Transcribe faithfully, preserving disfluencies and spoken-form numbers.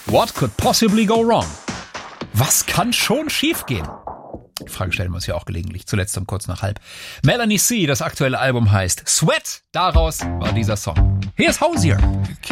What could possibly go wrong? Was kann schon schiefgehen? Die Frage stellen wir uns ja auch gelegentlich, zuletzt um kurz nach halb. Melanie C., das aktuelle Album heißt Sweat, daraus war dieser Song. Here's Hosier.